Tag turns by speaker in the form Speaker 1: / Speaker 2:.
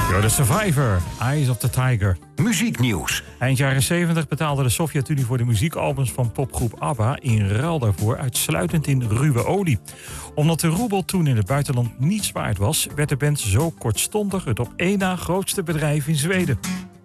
Speaker 1: You're the Survivor, Eyes of the Tiger.
Speaker 2: Muzieknieuws.
Speaker 1: Eind jaren 70 betaalde de Sovjet-Unie voor de muziekalbums van popgroep ABBA in ruil daarvoor uitsluitend in ruwe olie. Omdat de roebel toen in het buitenland niets waard was, werd de band zo kortstondig het op één na grootste bedrijf in Zweden.